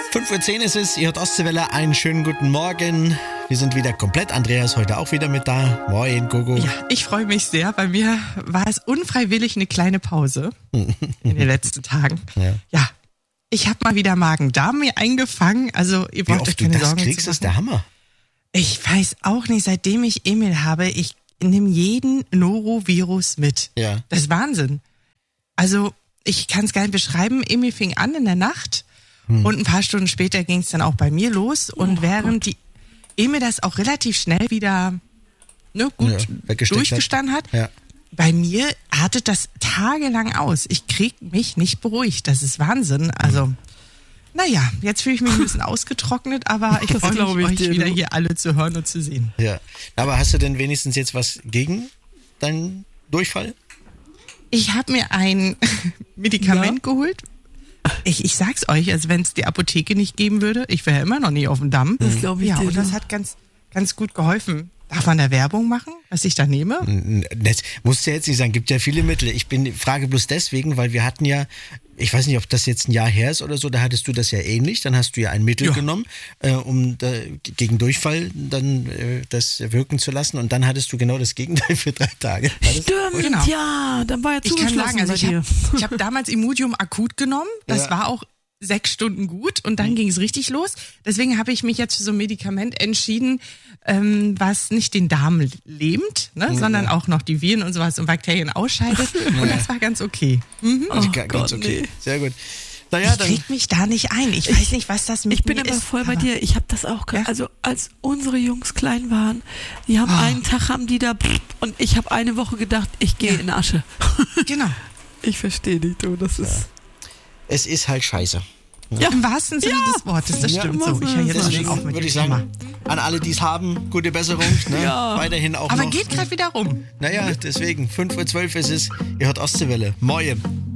5:10 Uhr ist es, ihr hört Ostseewelle, einen schönen guten Morgen. Wir sind wieder komplett, Andreas heute auch wieder mit da. Moin, Gogo. Ja, ich freue mich sehr. Bei mir war es unfreiwillig eine kleine Pause in den letzten Tagen. Ja, ich habe mal wieder Magen-Darm mir eingefangen. Also ihr braucht euch keine Sorgen zu machen. Wie oft du das kriegst, ist der Hammer. Ich weiß auch nicht, seitdem ich Emil habe, ich nehme jeden Norovirus mit. Ja. Das ist Wahnsinn. Also ich kann es gar nicht beschreiben. Emil fing an in der Nacht und ein paar Stunden später ging es dann auch bei mir los. Und während die Emil das auch relativ schnell wieder gut durchgestanden hat, bei mir artet das tagelang aus. Ich krieg mich nicht beruhigt. Das ist Wahnsinn. Also, naja, jetzt fühle ich mich ein bisschen ausgetrocknet, aber ich freue mich, euch wieder hier alle zu hören und zu sehen. Ja, aber hast du denn wenigstens jetzt was gegen deinen Durchfall? Ich habe mir ein Medikament geholt. Ich sag's euch, also wenn es die Apotheke nicht geben würde, ich wäre immer noch nie auf dem Damm. Das glaube ich dir. Und das hat ganz, ganz gut geholfen. Darf man da Werbung machen, was ich da nehme? Das musst du ja jetzt nicht sagen, gibt ja viele Mittel. Frage bloß deswegen, weil wir hatten ja, ich weiß nicht, ob das jetzt ein Jahr her ist oder so, da hattest du das ja ähnlich, dann hast du ja ein Mittel genommen, um gegen Durchfall dann das wirken zu lassen und dann hattest du genau das Gegenteil für 3 Tage. Stimmt, genau. Ja, dann war ja zugeschlossen. Ich kann sagen, also ich hab damals Imodium akut genommen, das war auch 6 Stunden gut und dann ging es richtig los. Deswegen habe ich mich jetzt für so ein Medikament entschieden, was nicht den Darm lähmt, sondern auch noch die Viren und sowas und Bakterien ausscheidet. Und das war ganz okay. Ganz okay. Nee. Sehr gut. Naja, ich krieg mich da nicht ein. Ich weiß nicht, was das mit mir ist. Ich bin aber voll bei dir. Ich habe das auch Also als unsere Jungs klein waren, die haben einen Tag haben die da und ich habe eine Woche gedacht, ich gehe in Asche. Genau. Ich verstehe dich, du. Das ist... Es ist halt scheiße. Ja. Im wahrsten Sinne des Wortes, das stimmt so. Ich höre jetzt deswegen schon auf mit würde ich dem sagen, an alle, die es haben, gute Besserung. Weiterhin auch aber noch. geht gerade wieder rum. Naja, deswegen, 5:12 Uhr ist es, ihr hört Ostseewelle. Moin.